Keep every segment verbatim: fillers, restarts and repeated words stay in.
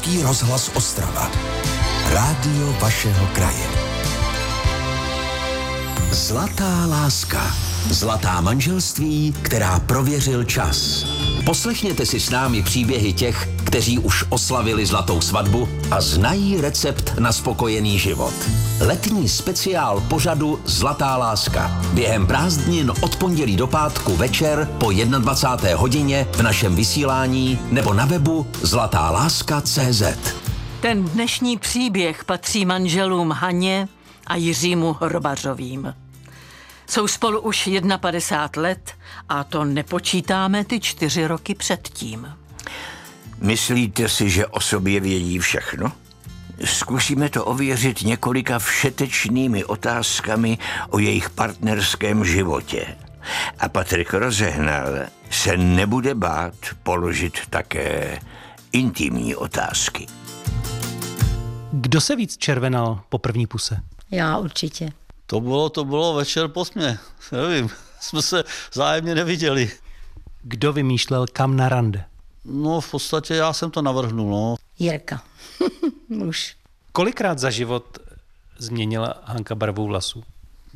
Český rozhlas Ostrava. Rádio vašeho kraje. Zlatá láska. Zlatá manželství, která prověřil čas. Poslechněte si s námi příběhy těch, kteří už oslavili zlatou svatbu a znají recept na spokojený život. Letní speciál pořadu Zlatá láska. Během prázdnin od pondělí do pátku večer po dvacáté jedné hodině v našem vysílání nebo na webu zlatá láska tečka cé zet. Ten dnešní příběh patří manželům Haně a Jiřímu Hrobařovým. Jsou spolu už padesát jedna let a to nepočítáme ty čtyři roky předtím. Myslíte si, že o sobě vědí všechno? Zkusíme to ověřit několika všetečnými otázkami o jejich partnerském životě. A Patrik Rozehnal se nebude bát položit také intimní otázky. Kdo se víc červenal po první puse? Já určitě. To bylo, to bylo večer po tmě. Nevím, jsme se vzájemně neviděli. Kdo vymýšlel kam na rande? No v podstatě já jsem to navrhnul, no. Jirka. Muž. Kolikrát za život změnila Hanka barvu vlasů?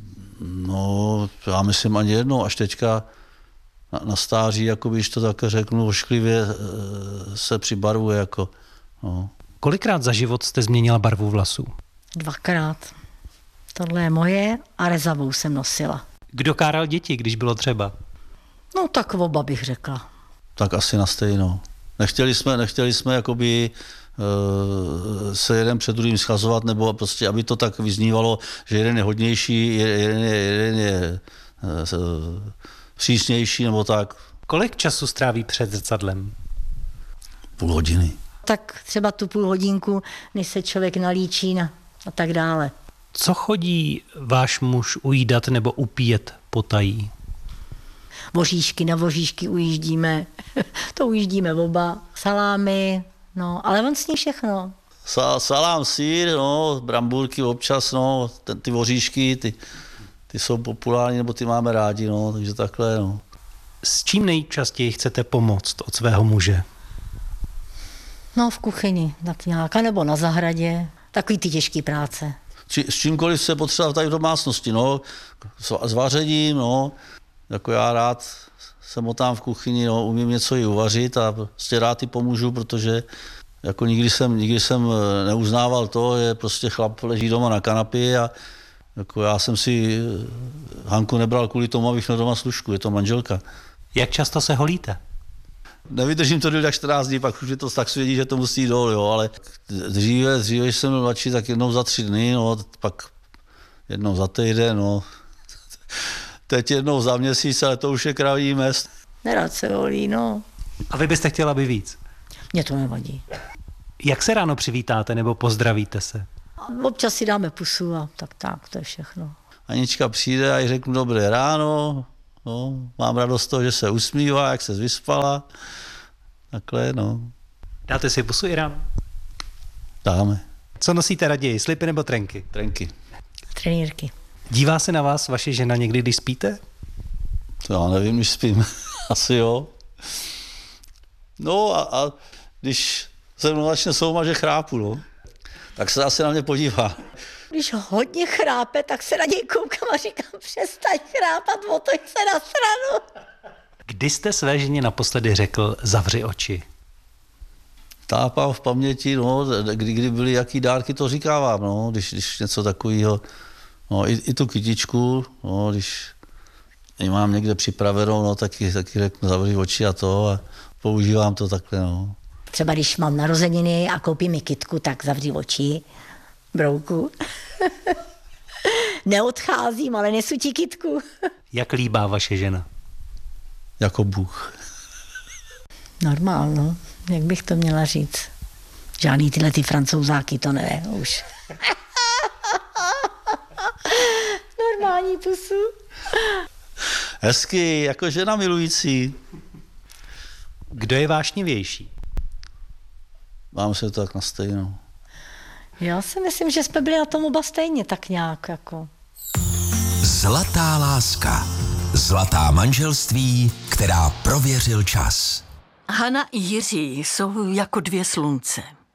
No, já myslím ani jednou, až teďka na, na stáří, jako když to tak řeknu, ošklivě se přibarvuje, jako, no. Kolikrát za život jste změnila barvu vlasů? Dvakrát. Tohle je moje a rezavou jsem nosila. Kdo káral děti, když bylo třeba? No tak oba bych řekla. Tak asi na stejno. Nechtěli jsme, nechtěli jsme jakoby uh, se jeden před druhým schazovat, nebo prostě, aby to tak vyznívalo, že jeden je hodnější, jeden je, jeden je uh, přísnější, nebo tak. Kolik času stráví před zrcadlem? Půl hodiny. Tak třeba tu půl hodinku, než se člověk nalíčí na, a tak dále. Co chodí váš muž ujídat nebo upíjet potají? Voříšky, na voříšky ujíždíme. To ujíždíme oba. Salámy, no, ale on sní všechno. Sa, salám, sýr, no, brambůrky občas, no, ten, ty voříšky, ty, ty jsou populární, nebo ty máme rádi, no, takže takhle, no. S čím nejčastěji chcete pomoct od svého muže? No, v kuchyni, tak nějaká, nebo na zahradě. Takový ty těžké práce. Či, s čímkoliv se potřeba tady v domácnosti, no, s, s vařením, no, jako já rád se motám v kuchyni, no, umím něco i uvařit a prostě rád i pomůžu, protože jako nikdy jsem, nikdy jsem neuznával to, že prostě chlap leží doma na kanapě a jako já jsem si Hanku nebral kvůli tomu, abych měl doma služku, je to manželka. Jak často se holíte? Nevydržím to tak čtrnáct dní, pak už je to tak svědí, že to musí dol, jo, ale dříve, dříve, když jsem byl mladší, tak jednou za tři dny, no, pak jednou za týden, no. Teď jednou za měsíc, ale to už je kraví mest. Nerad se holí, no. A vy byste chtěla by víc? Mně to nevadí. Jak se ráno přivítáte nebo pozdravíte se? Občas si dáme pusu a tak tak, to je všechno. Anička přijde a jí řeknu dobré ráno, no, mám radost z toho, že se usmívá, jak se vyspala, takhle, no. Dáte si pusu i ráno? Dáme. Co nosíte raději, slipy nebo trenky? Trenky. Trenýrky. Dívá se na vás vaše žena někdy, když spíte? To já nevím, když spím. Asi jo. No a, a když se mnou začne souma, že chrápu, no, tak se asi na mě podívá. Když hodně chrápe, tak se na něj koukám a říkám, přestaň chrápat, otoč se na stranu. Kdy jste své ženě naposledy řekl, zavři oči? Tápám v paměti, no, kdy, kdy byly jaký dárky, to říkávám, no, když, když něco takového, no, i, i tu kytičku, no, když ji mám někde připravenou, no, taky, taky řeknu, zavři oči a to a používám to takhle, no. Třeba když mám narozeniny a koupím mi kytku, tak zavři oči, brouku. Neodcházím, ale nesu ti kytku. Jak líbá vaše žena? Jako Bůh. Normál, no. Jak bych to měla říct? Žádný tyhle ty francouzáky, to ne, už. Normální pusu. Hezky, jako žena milující. Kdo je vášnivější? Mám se to tak na stejno. Já si myslím, že jsme byli na tom oba stejně tak nějak, jako. Zlatá láska. Zlatá manželství, která prověřil čas. Hana i Jiří jsou jako dvě slunce.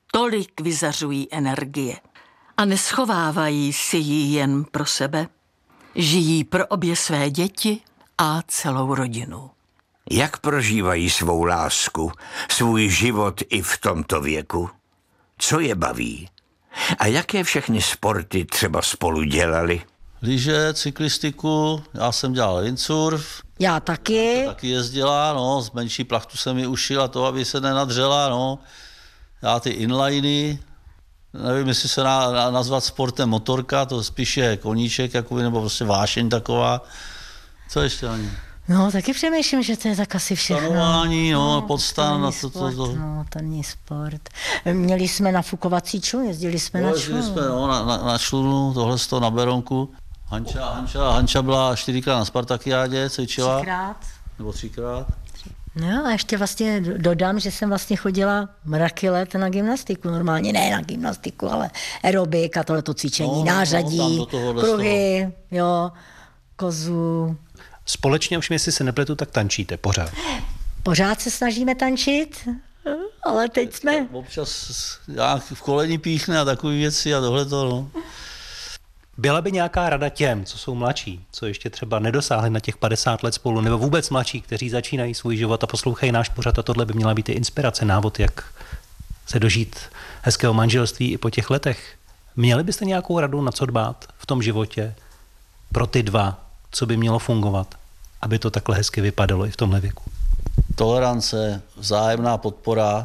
tolik vyzařují energie a neschovávají si ji jen pro sebe. Žijí pro obě své děti a celou rodinu. Jak prožívají svou lásku, svůj život i v tomto věku? Co je baví? A jaké všechny sporty třeba spolu dělali? Lyže, cyklistiku, já jsem dělal windsurf. Já taky. Taky jezdila, no, z menší plachtu jsem mi ušila to, aby se nenadřela, no. Já ty inliny, nevím, jestli se na, na, nazvat sportem motorka, to spíš je koníček, jakoby, nebo prostě vášeň taková. Co ještě na ní? No, taky přemýšlím, že to je tak asi všechno. Stanování, no, no podstan. To, to, to, to, to. No, to není sport. Měli jsme nafukovací člun, jezdili jsme no, na jezdili člun. jsme, no, na, na, na člunu, tohle z toho na Berounku. Hanča, Hanča, Hanča byla čtyřikrát na Spartakiádě, cvičila. Třikrát. Nebo třikrát. No a ještě vlastně dodám, že jsem vlastně chodila mraky let na gymnastiku. Normálně ne na gymnastiku, ale aerobik a tohleto cvičení, No, nářadí, no, tam do tohohle pruhy, jo, kozu. Společně, už jestli se nepletu, tak tančíte pořád. Pořád se snažíme tančit, ale teď jsme... Občas já v koleni píchne a takové věci a tohleto, no. Byla by nějaká rada těm, co jsou mladší, co ještě třeba nedosáhli na těch padesát let spolu, nebo vůbec mladší, kteří začínají svůj život a poslouchají náš pořad a tohle by měla být i inspirace, návod, jak se dožít hezkého manželství i po těch letech. Měli byste nějakou radu, na co dbát v tom životě pro ty dva, co by mělo fungovat, aby to takhle hezky vypadalo i v tomhle věku? Tolerance, vzájemná podpora,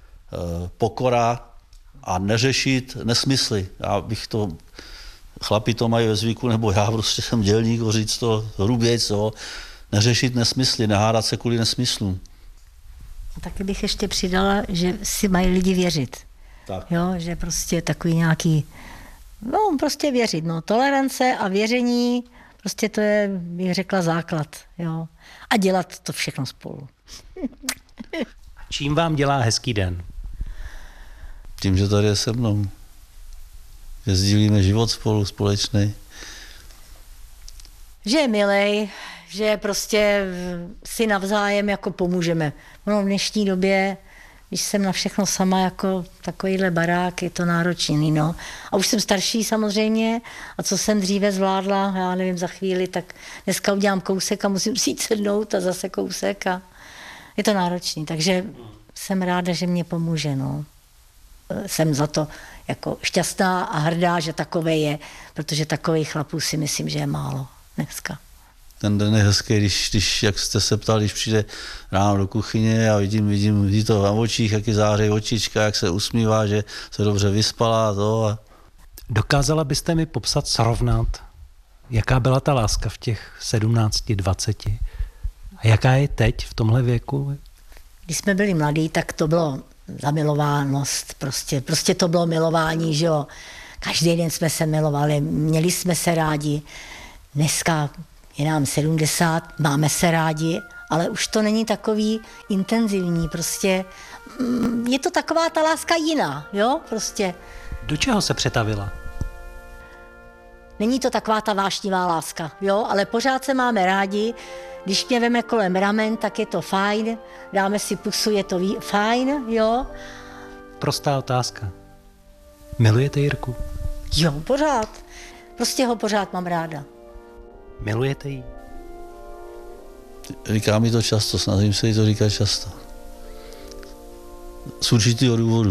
pokora a neřešit nesmysly. Já bych to, chlapi to mají ve zvyku, nebo já prostě jsem dělník, říct to hrubě, co, neřešit nesmysly, nehádat se kvůli nesmyslům. Taky bych ještě přidala, že si mají lidi věřit. Tak. Jo, že prostě takový nějaký, no prostě věřit, no, tolerance a věření, prostě to je, bych řekla, základ, jo. A dělat to všechno spolu. Čím vám dělá hezký den? Tím, že tady je se mnou. Že sdílíme život spolu, společný. Že je milej, že prostě si navzájem jako pomůžeme. No v dnešní době, když jsem na všechno sama jako takovýhle barák, je to náročný, no. A už jsem starší samozřejmě a co jsem dříve zvládla, já nevím, za chvíli, tak dneska udělám kousek a musím si jít sednout a zase kousek a je to náročný, takže jsem ráda, že mě pomůže, no. Jsem za to jako šťastná a hrdá, že takové je, protože takových chlapů si myslím, že je málo dneska. Ten den je hezký, když, když, jak jste se ptali, když přijde ráno do kuchyně a vidím, vidím, vidím to v očích, jak září očička, jak se usmívá, že se dobře vyspala a to. A... Dokázala byste mi popsat, srovnat, jaká byla ta láska v těch sedmnácti, dvaceti a jaká je teď v tomhle věku? Když jsme byli mladí, tak to bylo zamilovánost, prostě, prostě to bylo milování, že jo. Každý den jsme se milovali, měli jsme se rádi. Dneska je nám sedmdesát, máme se rádi, ale už to není takový intenzivní, prostě je to taková ta láska jiná, jo, prostě. Do čeho se přetavila? Není to taková ta vášnivá láska, jo, ale pořád se máme rádi. Když mě veme kolem ramen, tak je to fajn, dáme si pusu, je to ví- fajn, jo. Prostá otázka. Milujete Jirku? Jo, pořád. Prostě ho pořád mám ráda. Milujete ji? Říká mi to často, snažím se jí to říkat často. Z určitého důvodu.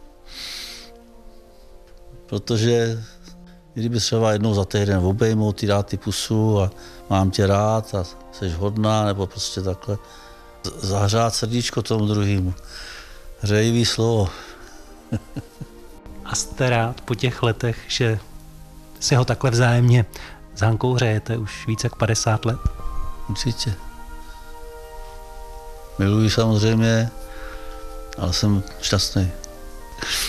Protože kdyby třeba jednou za týden obejmout, ty dát ty pusu a mám tě rád a jsi hodná, nebo prostě takhle. Zahřát srdíčko tomu druhému. Hřejivý slovo. A jste rád po těch letech, že si ho takhle vzájemně s Hankou hřejete už více jak padesát let? Určitě. Miluji samozřejmě, ale jsem šťastný.